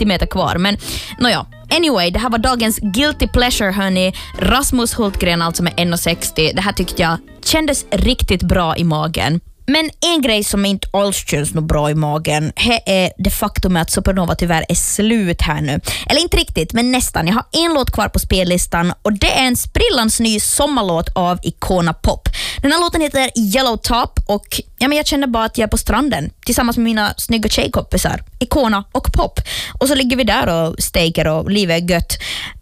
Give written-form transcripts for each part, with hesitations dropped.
centimeter kvar. Men nåja, anyway, det här var dagens Guilty Pleasure, hörni. Rasmus Hultgren alltså med 1,60. Det här tyckte jag kändes riktigt bra i magen. Men en grej som inte alls känns nog bra i magen är det faktum att Supernova tyvärr är slut här nu. Eller inte riktigt, men nästan. Jag har en låt kvar på spellistan och det är en sprillans ny sommarlåt av Icona Pop. Den här låten heter Yellow Top och jag känner bara att jag är på stranden tillsammans med mina snygga tjejkompisar, Icona och Pop. Och så ligger vi där och steker och livet är gött.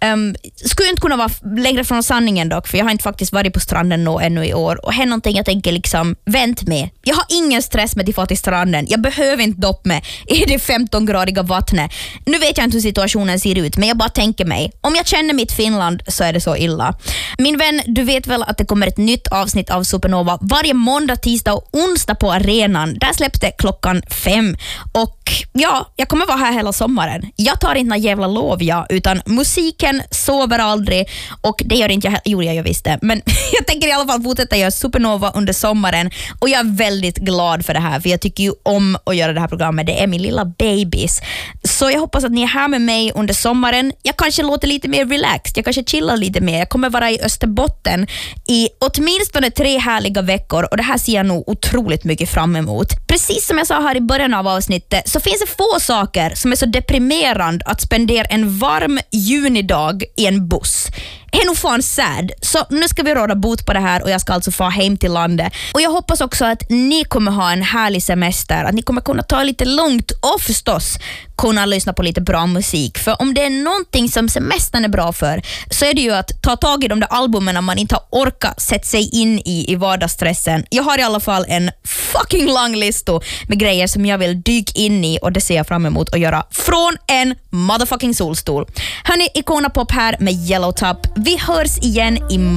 Skulle inte kunna vara längre från sanningen dock, för jag har inte faktiskt varit på stranden ännu i år och här är någonting jag tänker liksom vänt med. Jag har ingen stress med att få till stranden. Jag behöver inte doppa mig i det 15-gradiga vattnet. Nu vet jag inte hur situationen ser ut, men jag bara tänker mig, om jag känner mitt Finland så är det så illa. Min vän, du vet väl att det kommer ett nytt avsnitt av Supernova varje måndag, tisdag och onsdag på arenan. Där släpps det 5:00. Och ja, jag kommer vara här hela sommaren. Jag tar inte några jävla lov, utan musiken sover aldrig och det gör inte jag. Jo, jag visst det. Men jag tänker i alla fall fortsätta göra Supernova under sommaren och jag är väldigt glad för det här, för jag tycker ju om att göra det här programmet. Det är min lilla babys. Så jag hoppas att ni är här med mig under sommaren. Jag kanske låter lite mer relaxed. Jag kanske chillar lite mer. Jag kommer vara i Österbotten i åtminstone 3 härliga veckor och det här ser jag nog otroligt mycket fram emot. Precis som jag sa här i början av avsnittet så finns det få saker som är så deprimerande att spendera en varm junidag i en buss. Det är nog fan sad. Så nu ska vi råda bot på det här och jag ska alltså få hem till landet. Och jag hoppas också att ni kommer ha en härlig semester. Att ni kommer kunna ta lite lugnt och förstås kunna lyssna på lite bra musik. För om det är någonting som semestern är bra för så är det ju att ta tag i de där albumen man inte har orkat sätta sig in i vardagsstressen. Jag har i alla fall en fucking lång lista med grejer som jag vill dyka in i och det ser jag fram emot att göra från en motherfucking solstol. Hörni, Icona Pop här med Yellow Top. Vi hörs igen imorgon.